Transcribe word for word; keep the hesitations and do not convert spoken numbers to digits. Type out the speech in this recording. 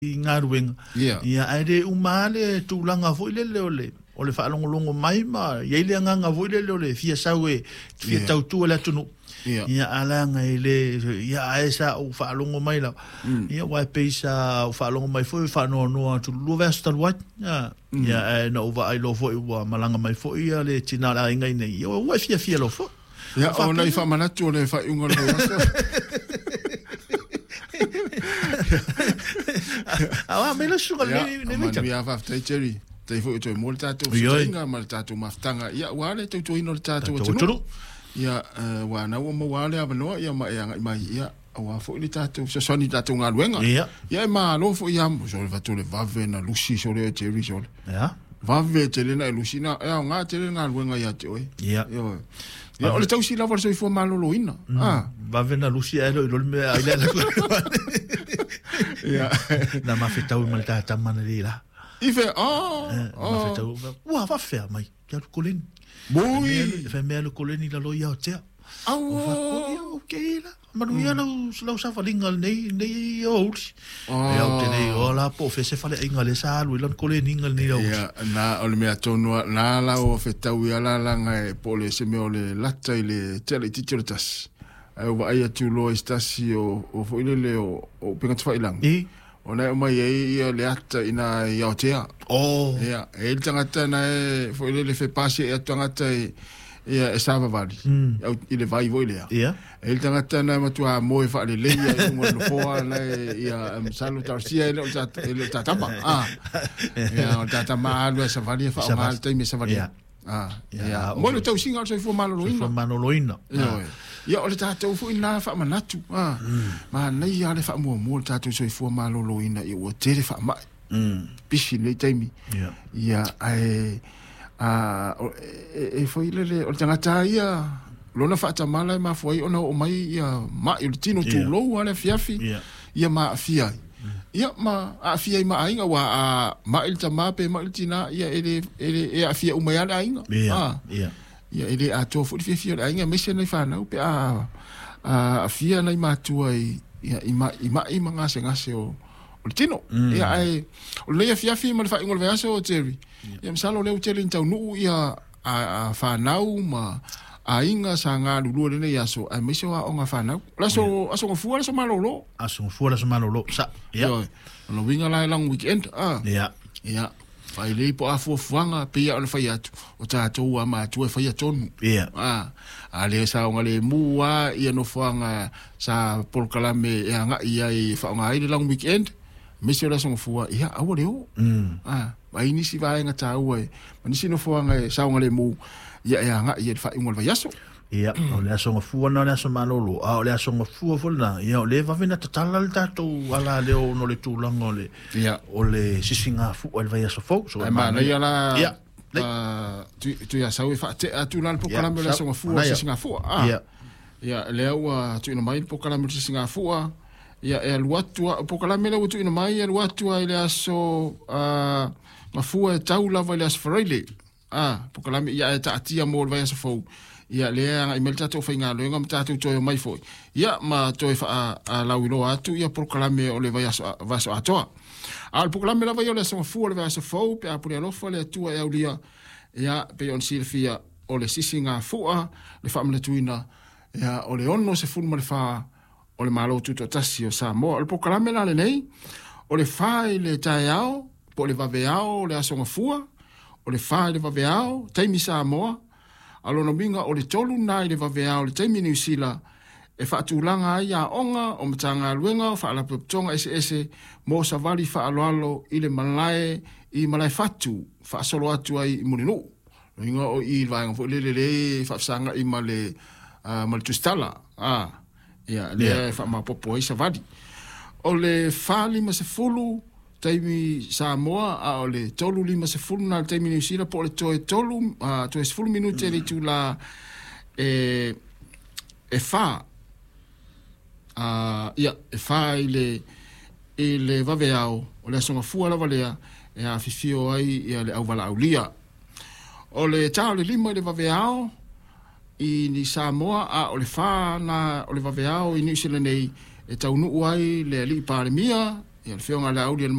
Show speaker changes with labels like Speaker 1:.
Speaker 1: ngā ruenga.
Speaker 2: Yeah.
Speaker 1: Ia aere umale tūlanga fo ile le ole. Ole whaalongolongo mai ma, yeile nganga fo ile le ole, fia sau e, fia
Speaker 2: Yeah.
Speaker 1: tautua la tunu.
Speaker 2: Yeah.
Speaker 1: Ia alanga ile, ia aesa o whaalongo mai la. Ia wai peisa o whaalongo mai fo, whaanoa noa tu lua vesta luat. Ia e na uwa ai lo fo i ua malanga mai fo, ia le tina la ingai nei. Ia wai fia fia lo fo.
Speaker 2: Ia o nei whamanatu o le whaiunga lo waso.
Speaker 1: Awa me la suga le ne me.
Speaker 2: Ya va fa teri. Te fo to mo tato finga ma tato maftanga. Ia wale to to ino tato to. Ia wa na wo mo wale ava no ia ma ia mai ia wa fo ni tato so soni tato nga luenga.
Speaker 1: Ia.
Speaker 2: Ia ma lo fo ia mo so va to le va ve na lusi so le teri so.
Speaker 1: Ia.
Speaker 2: Va ve tele na lusi na ia nga tele nga luenga ia te oi.
Speaker 1: Ia.
Speaker 2: Ia. Ia ole tau si lava so fo malo lo ina. Ah.
Speaker 1: Va ve na lusi ai lo me ai la.
Speaker 2: Ja.
Speaker 1: Na ma fetau mal ta ta manera.
Speaker 2: Ife ah.
Speaker 1: Ma fetau. Wa va fer mai. Ja kolin.
Speaker 2: Moi.
Speaker 1: Fe me lo kolin la lo ia tia.
Speaker 2: Au.
Speaker 1: Okay la. Ma no ia lo lo sa fa lingal nei nei old. Ja te nei ola po fe se fa le ingal sa lo lan kolin ingal ni lo.
Speaker 2: Ja, na ole me tonu na la o fetau ia la la ngai po le se me ole latta ile tele titiratas. Au vai atu lo estasi o o foile le o o penga tfa ilang.
Speaker 1: E
Speaker 2: Ona mai e ia le ata ina ia tea.
Speaker 1: oh
Speaker 2: Ia, e tangata na e foile le fe pasi e tangata e ia e sava vali. Au ile vai voile ia.
Speaker 1: ia
Speaker 2: E tangata na matua mo e fa le le ia mo no foa na ia salu tarsia ele o tata ele tatama. Ah. Ia o tatama alu sa vali fa o mal te me sa vali. Ah. Ia. Mo le tau singa so fo malo
Speaker 1: fa
Speaker 2: ina.
Speaker 1: manoloina.
Speaker 2: Ia. Ia ole tātou fu ina fa manatu. Ah. Ma nei ia le fa mo mo tātou so fu malolo ina i o tere fa ma.
Speaker 1: Mm.
Speaker 2: Pisi le taimi.
Speaker 1: Ia.
Speaker 2: Ia ai a e foi le le o tangata ia lona fa ta mala ma foi ona o mai ia ma il tino tu lo ale fiafi.
Speaker 1: Ia.
Speaker 2: Ia ma fia. Ia ma a fia ma ainga wa a ma il tama pe ma il tina ia ele ele e a fia o mai ala ainga.
Speaker 1: Ia. Ia.
Speaker 2: Ia ele a to fu fi fi ainga mese nei fa na pe a a fia nei matua i ia i ma i ma i manga se ngase o o tino ia ai o le fia fi ma fa ingol veaso o teri ia msalo le teri tau nu ia a fa nau ma a inga sa nga lulu le ia so ai mese wa o nga fa nau la so aso ngo fu la so malolo
Speaker 1: Aso fuera so malolo. Sa. Ia.
Speaker 2: no winga la long weekend ah
Speaker 1: Ia.
Speaker 2: ia fai le po a fu fuanga pe ia o fai atu o tatou a ma tu fai atonu.
Speaker 1: Ia.
Speaker 2: Ah, ale sa nga le mua ia no fuanga sa por kalame ia nga ia i fa nga i long weekend. Mese la song fua ia awo leo.
Speaker 1: Mm.
Speaker 2: Ah, vai ni si vai nga tau e. Mani si no fuanga sa nga le mu ia ia nga ia fa ingol vai aso.
Speaker 1: Ia, o le aso ngafua na le aso malolo. A o le aso ngafua fulna. Ia, o le vavena tatala le tatou ala leo no le tūlanga o le
Speaker 2: Ia.
Speaker 1: o le sisinga fu o le vai aso fau. So,
Speaker 2: Ai ma na ia la.
Speaker 1: Ia.
Speaker 2: Ah, tu tu ia sa we fa te atu lan por
Speaker 1: Ia,
Speaker 2: kalame la
Speaker 1: sa-
Speaker 2: song fua
Speaker 1: na ia.
Speaker 2: si singa fua. Ah.
Speaker 1: Ia.
Speaker 2: Ia le ua tu ina mai por kalame si singa fua. Ia e luatu por kalame le tu ina mai e luatu ai le aso ah mafua tau lava le aso fraile. Ah, por kalame ia e taatia mo le vai aso fau. Ia le nga email tato fa nga lo ngam tato to mai foi. Ia ma to fa a la wilo atu ia por kalame o le vai aso vaso atoa. Al por kalame la vai o le aso fu o le vai aso fau pe a por lo fa le tu e aulia. Ia pe on silfia o le sisinga fua le fa mle tuina. Ia o le onno se fu mo le fa o le malo tuto tasi o sa mo al por kalame la le nei. O le fa le taiao po le vaveao le aso fua. O le fa le vaveao taimi sa mo. Alona minga o le tolu nai le vaveao le taimi New Zealand e whaatulanga ai a onga o matanga luenga o whaalapeptonga ese ese mo sa vali whaaloalo i le malai i malai fatu whaasolo atu ai i muninu. Inga o i vaenga fo le le le whaafsanga i male uh, male tustala. Ah, ia, le yeah. Whaamapopo ai sa vali. O le whaali ma se fulu taimi Samoa a o le tolu lima se fulu na taimi New Zealand po le toe tolu a toe se fulu minute le tu la e e fa a ia e fa ile ile vaveao o le songa fua la valea e a fifio ai ia le au vala aulia o le tau le lima le vaveao i ni Samoa a o le fa na o le vaveao i New Zealand nei e tau nuu ai le ali parimia ia le feonga la auli